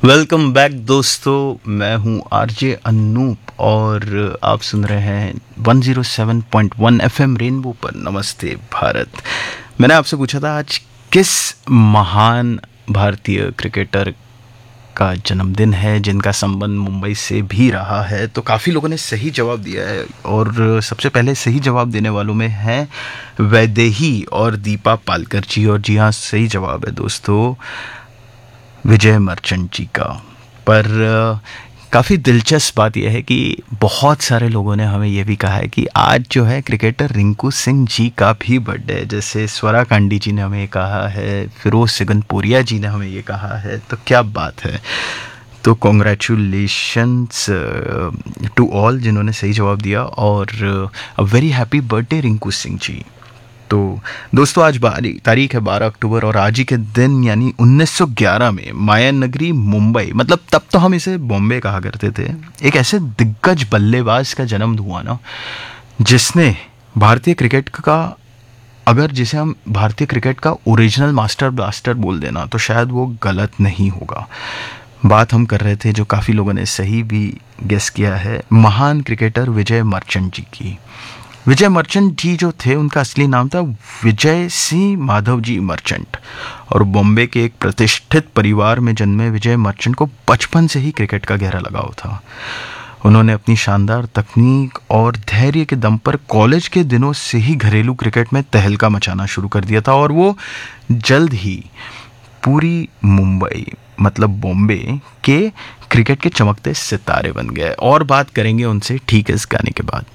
Welcome back दोस्तों, मैं हूं आरजे अनूप और आप सुन रहे हैं 107.1 एफएम रेनबो पर नमस्ते भारत। मैंने आपसे पूछा था आज किस महान भारतीय क्रिकेटर का जन्मदिन है जिनका संबंध मुंबई से भी रहा है, तो काफ़ी लोगों ने सही जवाब दिया है। और सबसे पहले सही जवाब देने वालों में हैं वैदेही और दीपा पालकर जी। और जी हाँ, सही जवाब है दोस्तों विजय मर्चेंट जी का। पर काफ़ी दिलचस्प बात यह है कि बहुत सारे लोगों ने हमें यह भी कहा है कि आज जो है क्रिकेटर रिंकू सिंह जी का भी बर्थडे है। जैसे स्वरा कांडी जी ने हमें ये कहा है, फिरोज सिगनपुरिया जी ने हमें ये कहा है, तो क्या बात है। तो कॉन्ग्रेचुलेशंस टू ऑल जिन्होंने सही जवाब दिया और a very happy birthday Rinku Singh ji. तो दोस्तों आज तारीख है 12 अक्टूबर और आज ही के दिन यानी 1911 में माया नगरी मुंबई, मतलब तब तो हम इसे बॉम्बे कहा करते थे, एक ऐसे दिग्गज बल्लेबाज का जन्म हुआ ना जिसने भारतीय क्रिकेट का, अगर जिसे हम भारतीय क्रिकेट का ओरिजिनल मास्टर ब्लास्टर बोल देना तो शायद वो गलत नहीं होगा। बात हम कर रहे थे, जो काफ़ी लोगों ने सही भी गेस किया है, महान क्रिकेटर विजय मर्चेंट जी की। विजय मर्चेंट जी जो थे उनका असली नाम था विजय सिंह माधव जी मर्चेंट और बॉम्बे के एक प्रतिष्ठित परिवार में जन्मे विजय मर्चेंट को बचपन से ही क्रिकेट का गहरा लगाव था। उन्होंने अपनी शानदार तकनीक और धैर्य के दम पर कॉलेज के दिनों से ही घरेलू क्रिकेट में तहलका मचाना शुरू कर दिया था और वो जल्द ही पूरी मुंबई मतलब बॉम्बे के क्रिकेट के चमकते सितारे बन गए। और बात करेंगे उनसे ठीक है इस गाने के बाद।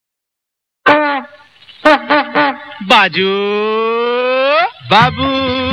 बाजू बाबू